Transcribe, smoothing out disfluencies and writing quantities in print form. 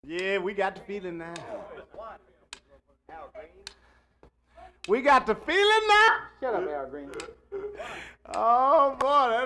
Yeah, we got the feeling now. We got the feeling now. Shut up, Al Green. Oh boy,